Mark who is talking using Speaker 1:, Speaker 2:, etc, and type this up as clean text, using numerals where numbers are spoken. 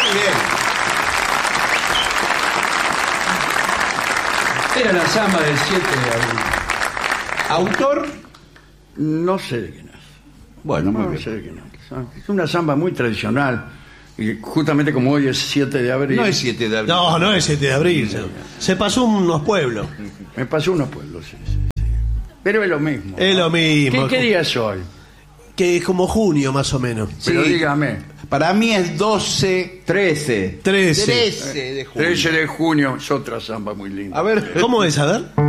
Speaker 1: Muy bien.
Speaker 2: Era la samba del 7 de abril.
Speaker 1: ¿Autor?
Speaker 3: No sé de quién es.
Speaker 1: Bueno, muy
Speaker 3: No
Speaker 1: bien.
Speaker 3: sé de quién es. Es una samba muy tradicional. Y justamente como hoy es 7 de abril.
Speaker 1: No es 7 de abril.
Speaker 4: No es 7 de abril. Se pasó unos pueblos.
Speaker 3: Me pasó unos pueblos, sí. Pero es lo mismo.
Speaker 4: Es lo mismo.
Speaker 3: ¿Qué día es hoy?
Speaker 4: Que es como junio, más o menos.
Speaker 3: Pero
Speaker 1: Sí.
Speaker 3: dígame.
Speaker 1: Para mí es 12, 13.
Speaker 4: 13.
Speaker 1: 13 de junio.
Speaker 3: 13 de junio es otra samba muy linda.
Speaker 1: A ver.
Speaker 4: ¿Cómo es? A ver.